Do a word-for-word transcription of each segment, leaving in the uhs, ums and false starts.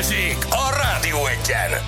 Balázsék a Rádió Egyen.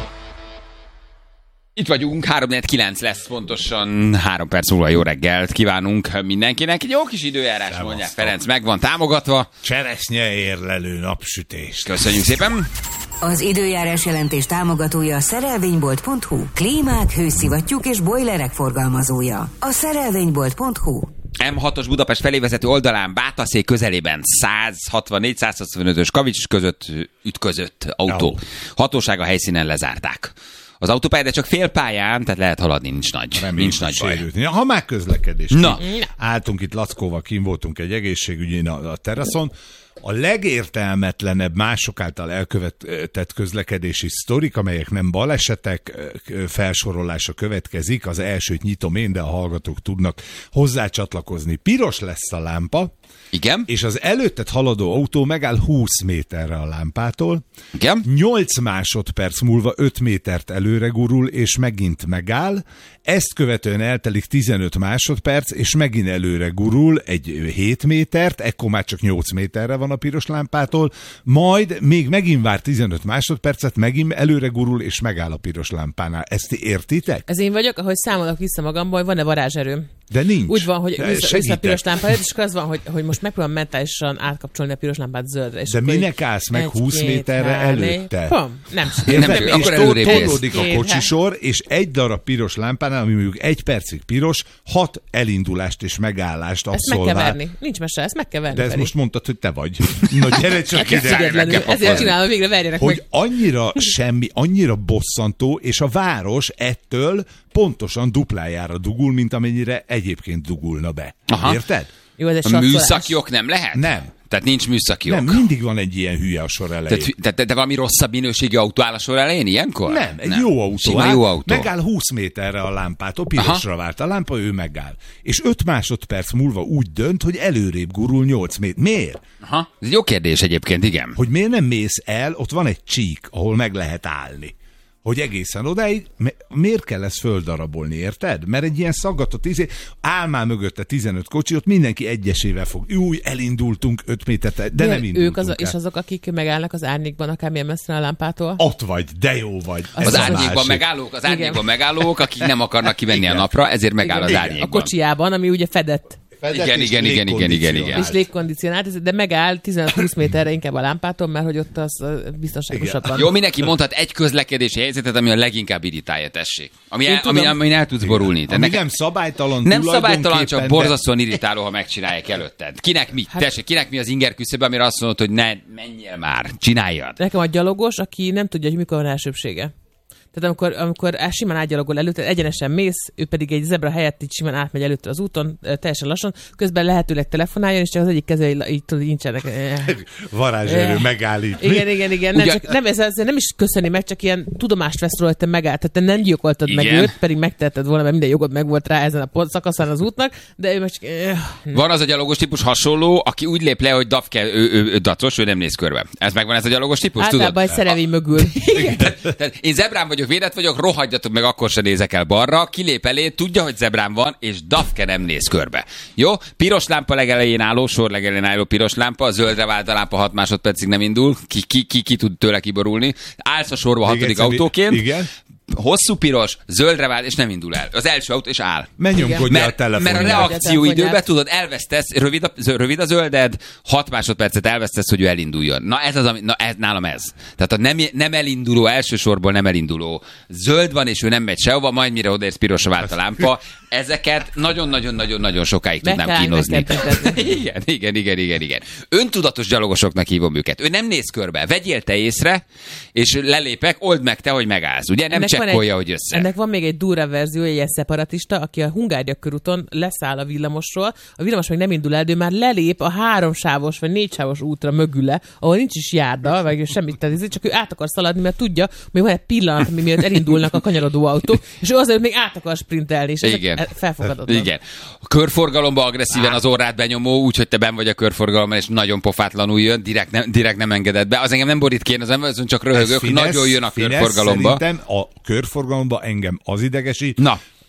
Itt vagyunk, három negyvenkilenc lesz pontosan, három perc múlva jó reggelt kívánunk mindenkinek. Egy jó kis időjárás, mondják, Ferenc, meg van támogatva. Cseresznye érlelő napsütés. Köszönjük szépen. Az időjárás jelentés támogatója a szerelvénybolt pont hu. Klímák, hőszivattyúk és bojlerek forgalmazója. A szerelvénybolt pont hu. em hatos Budapest felé vezető oldalán Bátaszék közelében száz hatvannégy száz hatvanötös Kavics között ütközött autó. Hatóság a helyszínen lezárták az autópályát, de csak fél pályán, tehát lehet haladni, nincs nagy, Reméljük, nincs nagy baj. Sérülni. Ha már közlekedés. Na. Álltunk itt Lackóval, kim voltunk egy egészségügyi a teraszon. A legértelmetlenebb mások által elkövetett közlekedési sztorik, amelyek nem balesetek, felsorolása következik. Az elsőt nyitom én, de a hallgatók tudnak hozzácsatlakozni. Piros lesz a lámpa, Igen. és az előtted haladó autó megáll húsz méterre a lámpától. Igen. nyolc másodperc múlva öt métert előre gurul, és megint megáll. Ezt követően eltelik tizenöt másodperc, és megint előre gurul egy hét métert, ekkor már csak nyolc méterre van a piros lámpától, majd még megint vár tizenöt másodpercet, megint előre gurul, és megáll a piros lámpánál. Ezt ti értitek? Ez én vagyok, ahogy számolok vissza magamból, hogy van-e varázserőm. De nincs. Úgy van, hogy vissza, vissza a piros lámpa előtt, és az van, hogy, hogy most megpróbálom mentálisan átkapcsolni a piros lámpát zöldre. És de minek állsz meg húsz méterre előtte? Pom, nem nem, nem, akkor előrébb tolódik a kocsisor, és egy darab piros lámpánál, ami mondjuk egy percig piros, hat elindulást és megállást abszolvál. Ezt meg kell verni. Nincs mese, ezt meg kell verni. De ezt most mondtad, hogy te vagy. Na gyere csak ide. Ezért csinálom, végre verjenek hogy meg. annyira semmi, annyira bosszantó, és a város ettől pontosan duplájára dugul, mint amennyire egyébként dugulna be. Aha. Érted? Jó, ez egy a műszaki ok nem lehet? Nem. Tehát nincs műszaki ok. Nem, mindig van egy ilyen hülye a sor elején. Tehát, te, te, te valami rosszabb minőségi autó áll a sor elején ilyenkor? Nem, egy nem. jó autó. Sima jó autó. Megáll húsz méterre a lámpától, pirosra várt a lámpa, ő megáll. És öt másodperc múlva úgy dönt, hogy előrébb gurul nyolc méter. Miért? Aha. Ez egy jó kérdés egyébként, igen. Hogy miért nem mész el, ott van egy csík, ahol meg lehet állni. Hogy egészen odáig, miért kell ezt földarabolni, érted? Mert egy ilyen szaggatott izé, áll már mögötte tizenöt kocsi, ott mindenki egyesével fog. Új, elindultunk öt métert, de, de nem indultunk ők az, el. És azok, akik megállnak az árnyékban, akármilyen messzre a lámpától? Ott vagy, de jó vagy. Az, az árnyékban megállók, az árnyékban megállók, akik nem akarnak kivenni a napra, ezért megáll igen. az árnyékban. A kocsijában, ami ugye fedett. Igen, igen, igen, igen, igen, igen. És légkondicionált, de megáll tizenöt-húsz méterre inkább a lámpától, mert hogy ott az biztonságosabban. Jó, mindenki mondhat egy közlekedési helyzetet, ami a leginkább irritálja, tessék. Ami, el, ami, ami el tudsz borulni. Ami nekem, nem szabálytalan, nem szabálytalan, csak borzasztóan irritáló, ha megcsinálják előtted. Kinek mi? Hát, tessék, kinek mi az inger küszöb, amire azt mondod, hogy ne menjél már, csináljad. Nekem a gyalogos, aki nem tudja, hogy mikor van elsőbsége. Tehát amikor, amikor simán átgyalogol előtte, egyenesen mész, ő pedig egy zebra helyett így simán átmegy előtte az úton, teljesen lassan, közben lehetőleg telefonáljon, és csak az egyik keze így tudod, nincsenek. Varázserő megállít. Igen, igen, igen. Nem, csak, nem, ez, ez nem is köszöni meg, csak ilyen tudomást vesz róla, hogy te megállt. Tehát te nem gyilkoltad igen. meg őt, pedig megteheted volna, mert minden jogod megvolt rá ezen a szakaszán az útnak, de ő meg csak... Van az a gyalogos típus hasonló, aki úgy lép le, hogy dafke, ő, ő, ő dacos, ő nem néz körbe. Ez megvan ez a gyalogos típus, tudod? Általában egy szerevény mögül. tehát, tehát én zebrán vagyok, védett vagyok, rohadjatok meg, akkor sem nézek el balra, kilép elé, tudja, hogy zebrán van, és dafke nem néz körbe. Jó? Piros lámpa legelején álló, sor legelején álló piros lámpa, zöldre vált a lámpa hat másodpercig nem indul, ki, ki, ki, ki tud tőle kiborulni. Állsz a sorba hatodik autóként. Igen. Hosszú piros, zöldre vált, és nem indul el. Az első autó, és áll. Menjomkodja a telefonját. Mert a reakcióidőben, tudod, elvesztesz, rövid a, rövid a zölded, hat másodpercet elvesztesz, hogy ő elinduljon. Na ez az, ami, na ez, nálam ez. Tehát a nem, nem elinduló, elsősorból nem elinduló. Zöld van, és ő nem megy sehova, majd mire odaérsz, pirosra vált a lámpa. Ezeket nagyon-nagyon-nagyon-nagyon sokáig meg tudnám kell, kínozni. igen, igen, igen, igen, igen. Öntudatos gyalogosoknak hívom őket. Ő nem néz körbe. Vegyél te észre, és lelépek, old meg te, hogy megállsz. Ugye nem csekkolja, hogy össze. Ennek van még egy durva verzió, egy ilyen szeparatista, aki a Hungária körúton leszáll a villamosról, a villamos még nem indul el, de már lelép a háromsávos vagy négysávos útra mögüle, ahol nincs is járda, vagy semmit, tehát csak ő át akar szaladni, mert tudja, hogy van egy pillanat, ami miatt elindulnak a kanyarodó autók, és ő azért még át akar sprintelni, és igen. felfogadottan. Igen. A körforgalomba agresszíven az orrát benyomó, úgyhogy te benn vagy a körforgalomban, és nagyon pofátlanul jön, direkt nem, direkt nem engedett be. Az engem nem borít ki, az ember, csak röhögök, nagyon jön a körforgalomba. Szerintem a körforgalomba engem az idegesít, Na.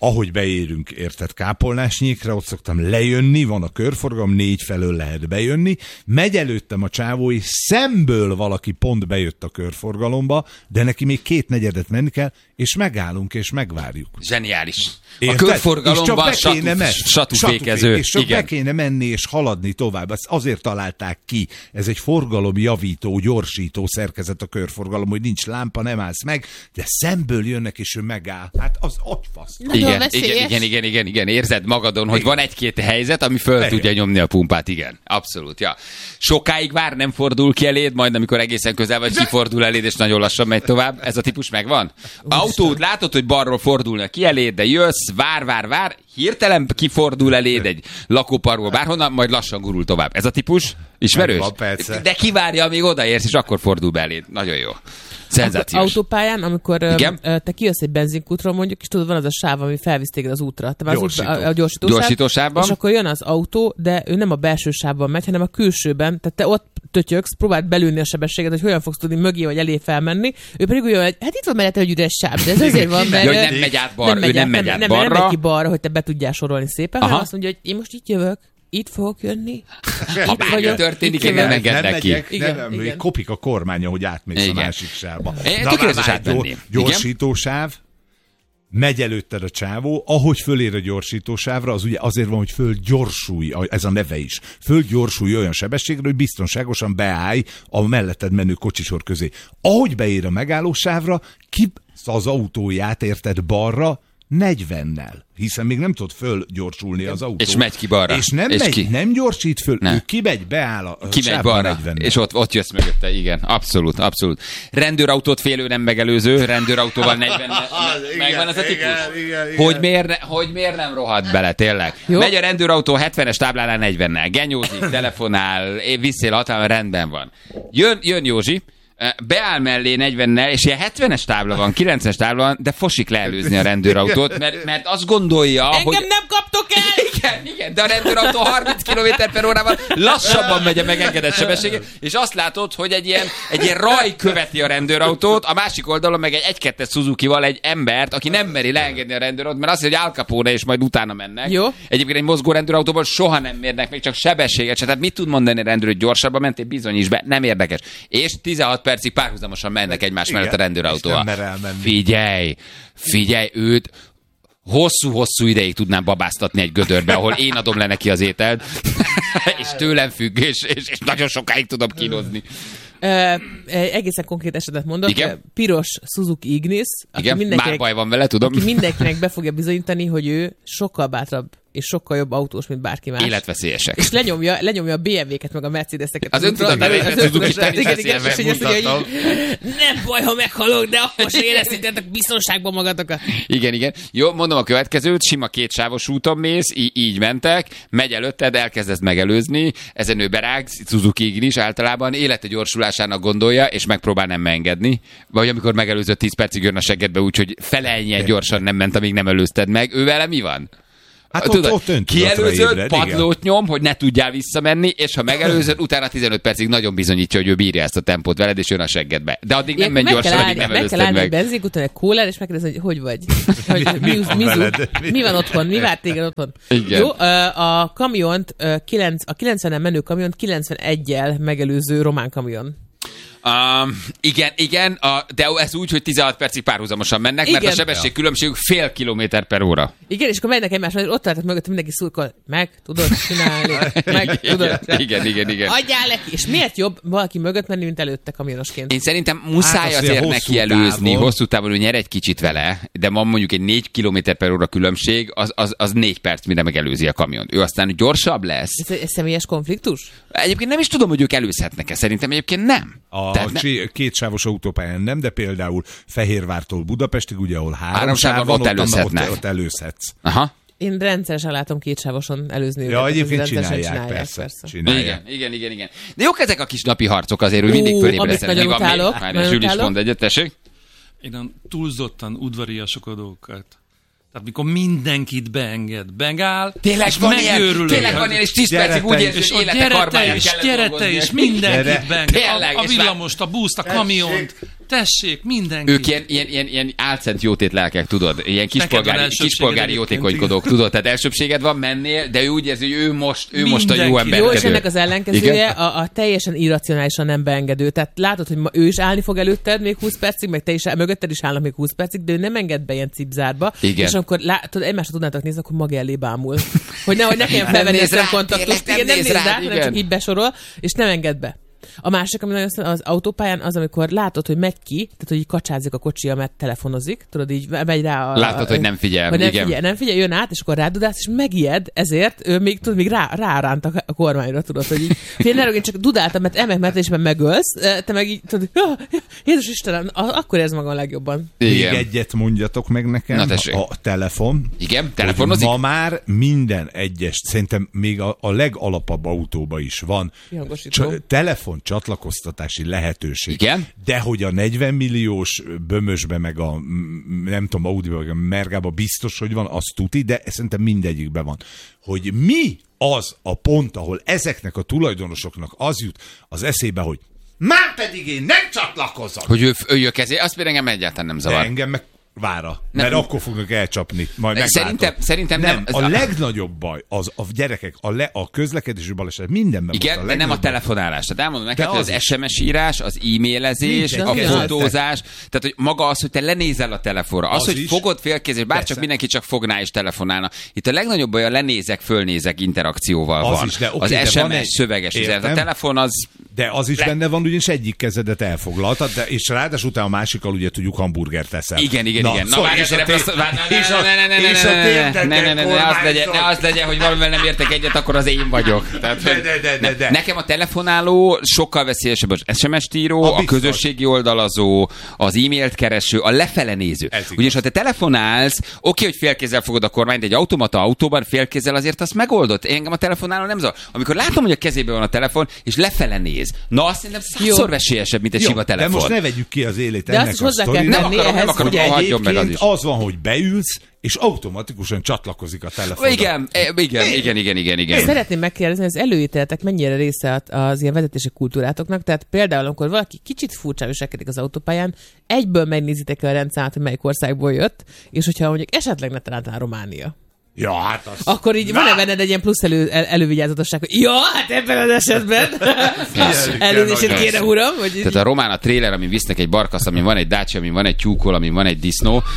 ahogy beérünk, érted, Kápolnásnyékre, ott szoktam lejönni, van a körforgalom, négy felől lehet bejönni, megy előttem a csávó, és szemből valaki pont bejött a körforgalomba, de neki még két negyedet menni kell, és megállunk, és megvárjuk. Zseniális. Érted? A körforgalomban satúfékező. És csak Igen. be kéne menni és haladni tovább. Ezt azért találták ki. Ez egy forgalomjavító, gyorsító szerkezet a körforgalom, hogy nincs lámpa, nem állsz meg, de szemből jönnek, és ő megáll. Hát az agyfasz. Igen, igen, igen, igen, igen, igen, érzed magadon, hogy van egy-két helyzet, ami föl tudja nyomni a pumpát, igen. Abszolút, ja. Sokáig vár, nem fordul ki eléd, majd amikor egészen közel vagy, kifordul eléd, és nagyon lassan megy tovább. Ez a típus megvan? Autót látod, hogy balról fordulnak ki eléd, de jössz, vár, vár, vár, hirtelen kifordul eléd egy lakóparkból bárhonnan, majd lassan gurul tovább. Ez a típus ismerős? Megvan, persze. De kivárja, amíg odaérsz, és akkor fordul be eléd. Nagyon jó. Szenzációs. Autópályán, amikor Igen? te kijössz egy benzinkútról, mondjuk, és tudod, van az a sáv, ami felvisz téged az útra. Te Gyorsító. Az út, a, a gyorsítósáv, Gyorsítósávban. és akkor jön az autó, de ő nem a belső sávban megy, hanem a külsőben. Tehát te ott tötyöksz, próbáld belülni a sebességet, hogy hogyan fogsz tudni mögé vagy elé felmenni. Ő pedig úgy jön, hogy hát itt van mellette egy üres sáv, de ez azért van, mert... Jaj, nem megy át bar, nem ő nem megy nem, át nem, balra. nem megy ki balra, hogy te be tudjál sorolni szépen, Aha. hanem azt mondja, hogy én most itt jövök, itt fogok jönni. Ha bármi vagyok, történik, itt én nem jövök. engednek nem ki. megyek, Igen, nem, igen. nem, kopik a kormánya, hogy átmész Igen. a másik sávba. Én Na, tökéletes várj, átmenni. gyors- Gyorsítósáv, megy előtted a csávó, ahogy fölér a gyorsítósávra, az ugye azért van, hogy fölgyorsulj, ez a neve is, fölgyorsulj olyan sebességre, hogy biztonságosan beállj a melletted menő kocsisor közé. Ahogy beér a megállósávra, kip az autóját, érted, balra, negyvennel, hiszen még nem tud fölgyorsulni az autó. És megy ki balra. És nem És megy, ki? nem gyorsít föl, Ne. ő kimegy, beáll a Kimegy sávba balra, negyvennel. és ott, ott jössz mögötte, igen. Abszolút, abszolút. Rendőrautót félő nem megelőző, rendőrautóval negyven. Megvan ez a típus? igen, igen, igen. Hogy miért, ne, hogy miért nem rohadt bele, tényleg? Jó. Megy a rendőrautó hetvenes táblánál negyvennel, genyózik, telefonál, visszél hatalma, rendben van. Jön, jön Józsi, beáll mellé negyvennel, és ilyen hetvenes tábla van, kilencvenes tábla van, de fosik leelőzni a rendőrautót, mert, mert azt gondolja, Engem hogy... nem kaptok el! Igen, igen, de a rendőrautó harminc kilométer per órával lassabban megy a megengedett sebessége, és azt látod, hogy egy ilyen, egy ilyen raj követi a rendőrautót, a másik oldalon meg egy egy kettes Suzuki-val egy embert, aki nem meri leengedni a rendőrautót, mert azt mondja, hogy Al Capone, és majd utána mennek. Jó. Egyébként egy mozgó rendőrautóból soha nem mérnek meg, csak sebességet se. Tehát mit tud mondani a rendőr, hogy gyorsabban mentél, bizonyíts be, nem érdekes. És tizenhat percig párhuzamosan mennek egymás Igen, mellett a rendőrautóval. és nem mer elmenni. Figyelj, figyelj, őt hosszú-hosszú ideig tudnám babáztatni egy gödörbe, ahol én adom le neki az ételt, és tőlem függ, és, és, és nagyon sokáig tudom kínozni. Uh, egészen konkrét esetet mondok. Igen? Piros Suzuki Ignis, aki Igen, már baj van vele, tudom. aki mindenkinek be fogja bizonyítani, hogy ő sokkal bátrabb és sokkal jobb autós, mint bárki más. Életveszélyesek. És lenyomja, lenyomja a bé em vé-ket, meg a Mercedes-eket. Az öntudatban Suzuki természetesen és így azt mondja, hogy nem baj, ha meghalok, de akkor se éreztétek biztonságban magatokat. Igen, igen. Jó, mondom a következőt, sima kétsávos úton mész, í- így mentek, megy előtted, elkezdesz megelőzni, ezen ő berág, Suzuki Ignis általában élete gyorsulásának gondolja, és megpróbál nem engedni. Vagy amikor megelőzött tíz percig jön a seggedbe, úgyhogy feleljen gyorsan nem ment, amíg nem előzted meg. Ő vele mi van? Hát Tudod, ott, ott öntudatra kielőzöd, ébred, padlót nyom, hogy ne tudjál visszamenni, és ha megelőzöd, utána tizenöt percig nagyon bizonyítja, hogy ő bírja ezt a tempót veled, és jön a seggedbe. De addig nem menj gyorsan, addig nem meg kell előzted állni egy meg. benzinkúton, egy kólán, és megkérdezni, hogy hogy vagy. Hogy, mi, van mi, veled? mi, mi van otthon? Mi várt téged otthon? Igen. Jó, a kamiont, a kilencvenen menő kamiont kilencvenegyel megelőző román kamion. Um, igen, igen, a, de ez úgy, hogy tizenhat percig párhuzamosan mennek, igen. Mert a sebességkülönbségük fél kilométer per óra. Igen, és akkor mennek egymás, mert ott álltak mögött, mindenki szurkol, meg tudod csinálni, meg tudod. Igen, igen, igen, igen. Adjál neki! És miért jobb valaki mögött menni, mint előtte kamionosként? Én szerintem muszáj Hát azért azért neki hosszú előzni, távon. hosszú távon, hogy nyer egy kicsit vele, de ma mondjuk egy négy kilométer per óra különbség, az, az, az négy perc, mire megelőzi a kamion. Ő aztán gyorsabb lesz. Ez egy személyes konfliktus? Egyébként nem is tudom, hogy ők előzhetnek-e, szerintem egyébként nem. A Tehát ne- csi- kétsávos autópályán nem, de például Fehérvártól Budapestig, ugye, ahol három, Három sáv sáv van, van, ott előzhetnek. ott, ott előzhetsz. Aha. Én rendszeresen látom kétsávoson előzni Ja, őket, egyébként rendszeresen csinálják, csinálják, persze. persze. Csinálják. Igen, igen, igen, igen. De jók ezek a kis napi harcok azért, hogy mindig Ú, fölébresztenek. amit Mi van nagyon még? utálok, Már nagyon Zsül is utálok. mond egyet, tessék. Én a túlzottan udvariasokodókat. Tehát mikor mindenkit beenged, begáll, Tényleg és van ilyen, megőrülök. tényleg van ilyen, és tíz Gyere percig úgy te érzi, És hogy ott élete gyere te karmáján is, kellett gyere te dolgoznia. is, mindenkit Gyere. beenged. Tényleg, A, a és már- villamost, a buszt, a kamiont. tessék, mindenki. Ők ilyen, ilyen, ilyen, ilyen álcent jótét lelkek, tudod? Ilyen kispolgári, kispolgári jótékonykodók, tudod? Tehát elsőbséged van, mennél, de ő úgy érzi, hogy ő most, ő most a jó ember. Jó, és ennek az ellenkezője a, a teljesen irracionálisan nem beengedő. Tehát látod, hogy ma ő is állni fog előtted még húsz percig, meg te is mögötted is állnak még húsz percig, de ő nem enged be ilyen cipzárba. Igen. És amikor látod, egymásra tudnátok nézni, akkor maga elé bámul. Hogy nehogy ne kelljen felvenni a szemkontaktust, igen, nem néz rá, hanem csak így besorol, és nem enged be. A másik, ami nagyon az autópályán, az, amikor látod, hogy megy ki, tehát hogy így kacsázik a kocsia, mert telefonozik, tudod, így megy rá a... Látod, a, hogy nem figyel. Hogy nem igen. figyel, nem figyel, jön át, és akkor rádudálsz, és megijed, ezért ő még, tudod, még rá, ráránt a kormányra, tudod, hogy így... Én ne, én csak dudáltam, mert emek, mert is megölsz, te meg így, tudod, Jézus Istenem, akkor érzem magam a legjobban. Még egyet mondjatok meg nekem, Na, a telefon. Igen, telefonozik? Ma már minden egyes, szerintem még a, a legalapabb autóba is van Cs- telefon csatlakoztatási lehetőség. Igen? De hogy a negyven milliós bömösbe, meg a nem tudom, Audiba, meg a Mergába biztos, hogy van, az tuti, de szerintem mindegyikben van. Hogy mi az a pont, ahol ezeknek a tulajdonosoknak az jut az eszébe, hogy már pedig én nem csatlakozom. Hogy ő, ő jön kezé, azt például engem egyáltalán nem zavar. De engem meg vára, mert nem. Akkor fognak elcsapni, majd meglátod. Szerintem, szerintem nem. nem. A legnagyobb baj, az a gyerekek, a, le, a közlekedési baleset mindenben. Igen, a de nem a telefonálás. Tehát elmondom neked, hogy az, az es em es írás, az e-mailezés, nincs, a igen. fotózás, tehát hogy maga az, hogy te lenézel a telefonra, az, az hogy is. Fogod félkézés, bár csak mindenki csak fogná és telefonálna. Itt a legnagyobb baj a lenézek, fölnézek interakcióval az van. Is, de, okay, az es em es egy... szöveges üzenet. A telefon az... De az is Le... benne van, ugyanis egyik kezedet elfoglaltad, de és ráadásul utána a másikkal ugye tudjuk hamburgert teszel. Igen, igen, igen. Na, várj, ne az legyen, hogy valamivel nem értek egyet, akkor az én vagyok. Tehát, de, de, de, de, de. Nekem a telefonáló sokkal veszélyesebb az es em es-t író, a, a közösségi oldalazó, az e-mailt kereső, a lefele néző. Ugyanis ha te telefonálsz, oké, hogy félkézzel fogod a kormányt, de egy automata autóban félkézzel azért azt megoldott. Engem a telefonáló nem zavar. Amikor látom, hogy a kezében van a telefon, és lefele néz, na azt szerintem százszor veszélyesebb, mint egy jó, sima telefon. De most ne vegyük ki az élét de ennek a sztorinak. Nem akarom, nem akarom, hagyjon meg az is. Az van, hogy beülsz, és automatikusan csatlakozik a telefon. Igen, igen, igen, igen, igen, igen. Szeretném megkérdezni, hogy az előítéletek mennyire része az ilyen vezetési kultúrátoknak, tehát például, amikor valaki kicsit furcsán viselkedik az autópályán, egyből megnézitek el a rendszámát, hogy melyik országból jött, és hogyha mondjuk esetleg ne találtál Románia. Ja, hát az... Akkor így van-e benned egy ilyen plusz elő, el, elővigyázatosság, hogy ja, hát ebben az esetben elnézést kérem, uram. Hogy... Tehát a román a trailer, amin visznek egy barkasz, amin van egy Dacia, amin van egy tyúkol, amin van egy disznó. Uh,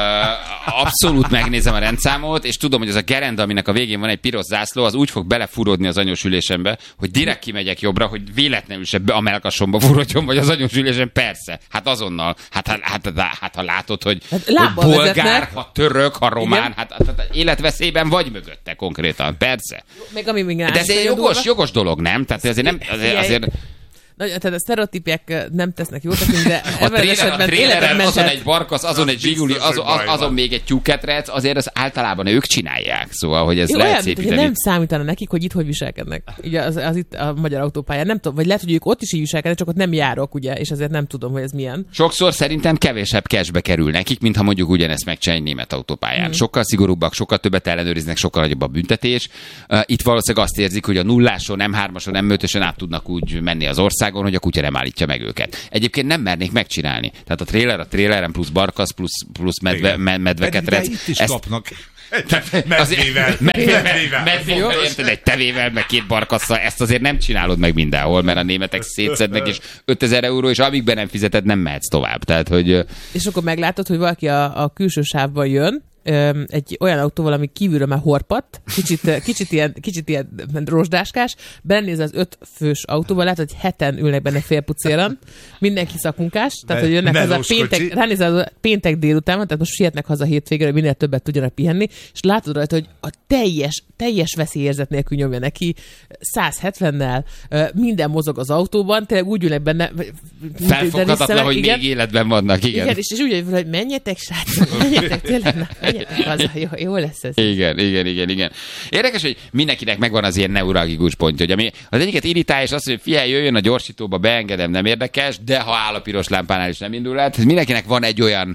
abszolút megnézem a rendszámot, és tudom, hogy az a gerenda, aminek a végén van egy piros zászló, az úgy fog belefúródni az anyós ülésembe, hogy direkt kimegyek jobbra, hogy véletlenül se a melkasomba fúródjon, vagy az anyós ülésen. Persze. Hát azonnal. Hát, hát, hát, hát, hát ha látod, hogy, hát hogy bolgár, ha török, ha román, hát, hát, hát életveszélyben vagy mögötte konkrétan. Persze. Még ami még de ez egy jogos, jogos dolog, nem? Tehát azért nem... Azért, azért... Na, tehát a sztereotípiák nem tesznek jót nekünk, de a ebben tréler, esetben a tréler, azon egy barkasz, azon egy zsiguli, azon, az, azon még egy tyúketrec, azért az általában ők csinálják, szóval, hogy ez jó, lehet olyan, szépíteni. Nem számítana nekik, hogy itt hogy viselkednek. Ugye az, az itt a magyar autópályán, nem tudom, vagy lehet, hogy ők ott is így viselkednek, csak ott nem járok, ugye, és ezért nem tudom, hogy ez milyen. Sokszor szerintem kevésebb cashbe kerül nekik, mintha mondjuk ugyanezt megcsinálni német autópályán. Hmm. Sokkal szigorúbbak, sokkal többet ellenőriznek, sokkal nagyobb a büntetés. Itt valószínűleg azt érzik, hogy a nulláson, em hármason, em ötösen át tudnak úgy menni az országon, hogy a kutya nem állítja meg őket. Egyébként nem mernék megcsinálni. Tehát a trailer, a traileren plusz barkasz, plusz, plusz medve, med, medveketrec. Itt is ezt... kapnak. Medvével. Medvével. Medvével, érted, egy tevével, meg két barkasszal. Ezt azért nem csinálod meg mindenhol, mert a németek szétszednek, és ötezer euró, és amíg be nem fizeted, nem mehetsz tovább. Tehát, hogy... És akkor meglátod, hogy valaki a, a külső sávban jön, egy olyan autóval, ami kívülről már horpadt, kicsit, kicsit, ilyen, kicsit ilyen rozsdáskás, benéz az öt fős autóval, látod, hogy heten ülnek benne félpucéran, mindenki szakmunkás, tehát hogy jönnek haza péntek, ránéz a péntek délután, tehát most sietnek haza hétvégre, hogy minél többet tudjanak pihenni, és látod rajta, hogy a teljes, teljes veszélyérzet nélkül nyomja neki, száz hetvennel, minden mozog az autóban, tényleg úgy ülnek benne, felfoghatatlan, hogy igen, még életben vannak, igen. Igen, és, és úgy, hogy menjetek, srácok, menjetek, tényleg, haza, jó, jó lesz ez. Igen, igen, igen, igen. Érdekes, hogy mindenkinek megvan az ilyen neuralgikus pontja, hogy ami az egyiket irritál, és azt, hogy figyelj, jöjjön a gyorsítóba, beengedem, nem érdekes, de ha áll a piros lámpánál is nem indul el. Tehát mindenkinek van egy olyan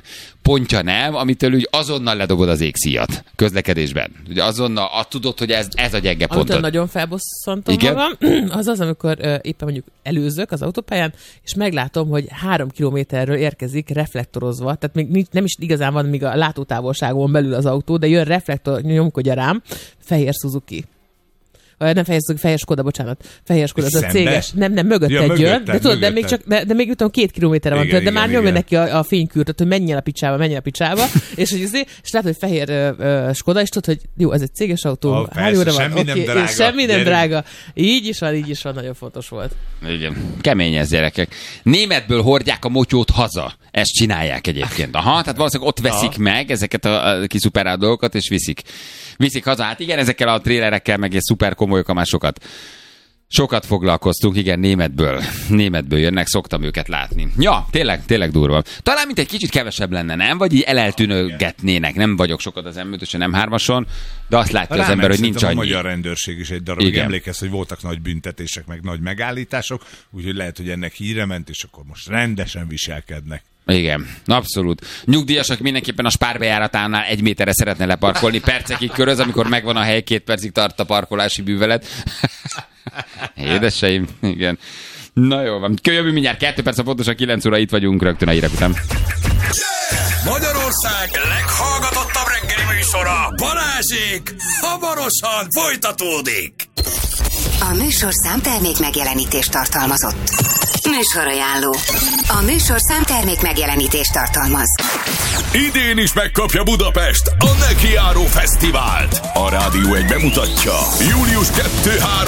pontja nem, amitől úgy azonnal ledobod az égszíjat közlekedésben. Ugye azonnal azt tudod, hogy ez, ez a gyenge pontod. Amitől nagyon felbosszantom magam, az az, amikor uh, éppen mondjuk előzök az autópályán, és meglátom, hogy három kilométerről érkezik reflektorozva, tehát még nincs, nem is igazán van még a látótávolságon belül az autó, de jön reflektor, nyomkodja rám, fehér Suzuki. Nem fehér Suzuki, fehér Skoda, bocsánat. Fehér Skoda, az a céges. Nem, nem, mögötte ja, egy jön. De tudod, de még csak, de, de még utána két kilométerre van, igen, de igen, már nyomja neki a, a fénykürtöt, hogy menjen a picsába, menjen a picsába, és hogy azért, és látod, hogy fehér uh, Skoda, és tudod, hogy jó, ez egy céges autó, oh, hány óra van, semmi okay, nem drága. Semmi nem drága. Így is van, így is van, nagyon fontos volt. Igen, kemény ez, gyerekek. Németből hordják a motyót haza. Ezt csinálják egyébként. Aha, tehát valószínűleg ott veszik Aha. meg ezeket a kiszuperált dolgokat, és viszik. Viszik haza. Hát igen, ezekkel a trélerekkel, meg egy szuper komolyok, már sokat. Sokat foglalkoztunk, igen, németből. Németből jönnek, szoktam őket látni. Ja, tényleg, tényleg durva. Talán mint egy kicsit kevesebb lenne, nem? Vagy így eleltűnögetnének. Nem vagyok sokat az em ötösen, nem hármason, de azt látja Rá az ember, hogy nincs annyi. A magyar rendőrség is egy darabig emlékez, hogy voltak nagy büntetések, meg nagy megállítások, úgyhogy lehet, hogy ennek híre ment, és akkor most rendesen viselkednek. Igen, abszolút. Nyugdíjasak mindenképpen a spárbejáratánál egy méterre szeretne leparkolni, percekig köröz, amikor megvan a hely, két percig tart a parkolási bűvelet. Édeseim, igen. Na jó van. Jövő mindjárt kettő perc, a pontosan kilenc óra, itt vagyunk rögtön a hírek után. Magyarország leghallgatottabb reggeli műsora, Balázsék, hamarosan folytatódik. A műsorszám termék megjelenítést tartalmazott. Műsorajánló. A műsorszám termék megjelenítést tartalmaz. Idén is megkapja Budapest a Nekiáró Fesztivált. A Rádió egy bemutatja. július kettő három